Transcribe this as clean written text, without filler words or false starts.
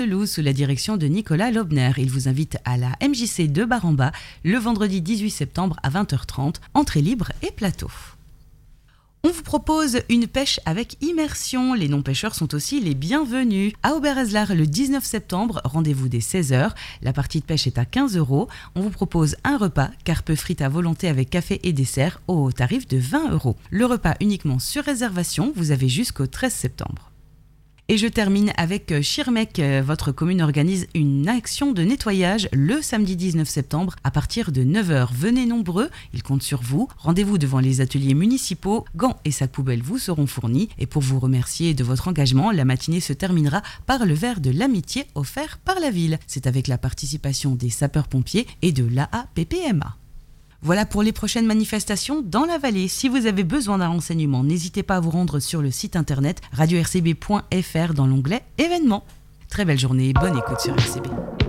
Loup sous la direction de Nicolas Lobner. Il vous invite à la MJC de Bar-en-Bas le vendredi 18 septembre à 20h30, entrée libre et plateau. On vous propose une pêche avec immersion. Les non-pêcheurs sont aussi les bienvenus. À Oberhaslar le 19 septembre, rendez-vous dès 16h. La partie de pêche est à 15 €. On vous propose un repas, carpe frites à volonté avec café et dessert au tarif de 20 €. Le repas uniquement sur réservation, vous avez jusqu'au 13 septembre. Et je termine avec Schirmeck. Votre commune organise une action de nettoyage le samedi 19 septembre à partir de 9h. Venez nombreux, ils comptent sur vous. Rendez-vous devant les ateliers municipaux. Gants et sacs poubelles vous seront fournis. Et pour vous remercier de votre engagement, la matinée se terminera par le verre de l'amitié offert par la ville. C'est avec la participation des sapeurs-pompiers et de l'AAPPMA. Voilà pour les prochaines manifestations dans la vallée. Si vous avez besoin d'un renseignement, n'hésitez pas à vous rendre sur le site internet radio-rcb.fr dans l'onglet événements. Très belle journée et bonne écoute sur RCB.